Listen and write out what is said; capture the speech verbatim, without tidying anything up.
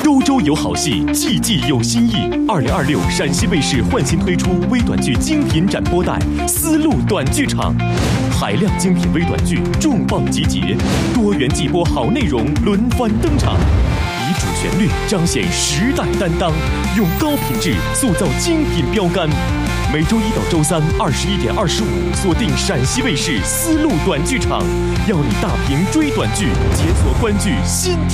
周周有好戏，季季有新意。二零二六陕西卫视焕新推出微短剧精品展播带《丝路短剧场》，海量精品微短剧重磅集结，多元季播好内容轮番登场，以主旋律彰显时代担当，用高品质塑造精品标杆。每周一到周三二十一点二十五，锁定陕西卫视丝路短剧场，要你大屏追短剧，解锁观剧新